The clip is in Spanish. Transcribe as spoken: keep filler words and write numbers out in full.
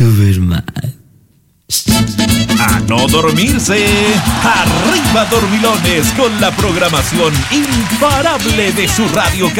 Superman. A no dormirse. Arriba, dormilones, con la programación imparable de su radio.